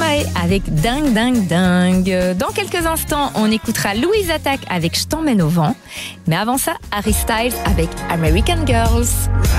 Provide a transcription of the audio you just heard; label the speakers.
Speaker 1: Stromae avec Dingue Dingue Dingue. Dans quelques instants, on écoutera Louise Attaque avec Je t'emmène au vent. Mais avant ça, Harry Styles avec American Girls.